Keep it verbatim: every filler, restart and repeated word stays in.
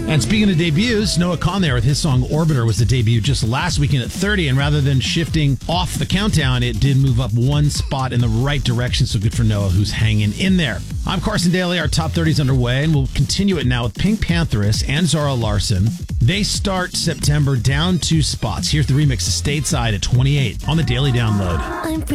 And speaking of debuts, Noah Kahan there with his song Orbiter was the debut just last weekend at thirty, and rather than shifting off the countdown, it did move up one spot in the right direction, so good for Noah, who's hanging in there. I'm Carson Daly. Our top thirty is underway, and we'll continue it now with Pink Pantheress and Zara Larsson. They start September down two spots. Here's the remix of Stateside at twenty-eight on the Daily Download. I'm